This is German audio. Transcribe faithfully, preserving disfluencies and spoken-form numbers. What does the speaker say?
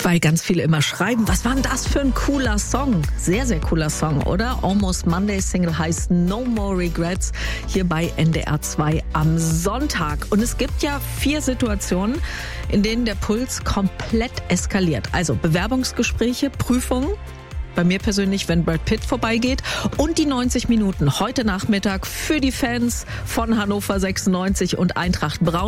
Weil ganz viele immer schreiben, was war denn das für ein cooler Song? Sehr, sehr cooler Song, oder? Almost Monday Single heißt No More Regrets hier bei N D R zwei am Sonntag. Und es gibt ja vier Situationen, in denen der Puls komplett eskaliert. Also Bewerbungsgespräche, Prüfungen, bei mir persönlich, wenn Brad Pitt vorbeigeht, und die neunzig Minuten heute Nachmittag für die Fans von Hannover sechsundneunzig und Eintracht Braunschweig.